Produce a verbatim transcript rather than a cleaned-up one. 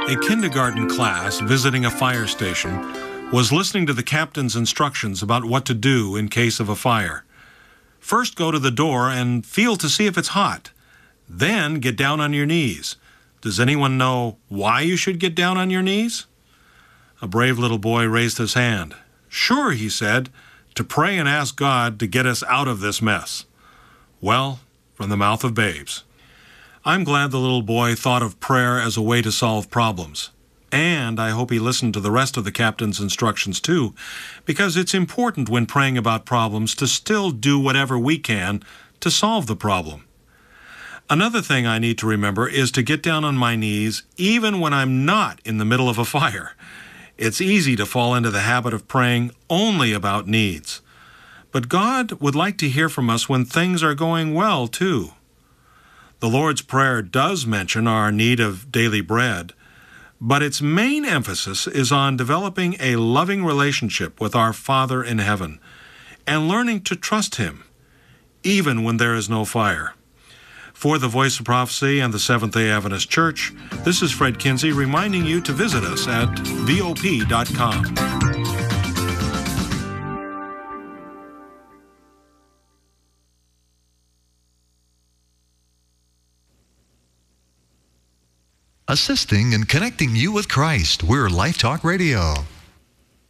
A kindergarten class visiting a fire station was listening to the captain's instructions about what to do in case of a fire. First, go to the door and feel to see if it's hot. Then get down on your knees. Does anyone know why you should get down on your knees? A brave little boy raised his hand. Sure, he said, to pray and ask God to get us out of this mess. Well, from the mouth of babes. I'm glad the little boy thought of prayer as a way to solve problems. And I hope he listened to the rest of the captain's instructions too, because it's important when praying about problems to still do whatever we can to solve the problem. Another thing I need to remember is to get down on my knees even when I'm not in the middle of a fire. It's easy to fall into the habit of praying only about needs. But God would like to hear from us when things are going well too. The Lord's Prayer does mention our need of daily bread, but its main emphasis is on developing a loving relationship with our Father in heaven and learning to trust Him, even when there is no fire. For the Voice of Prophecy and the Seventh-day Adventist Church, this is Fred Kinsey reminding you to visit us at V O P dot com. Assisting and connecting you with Christ. We're Life Talk Radio.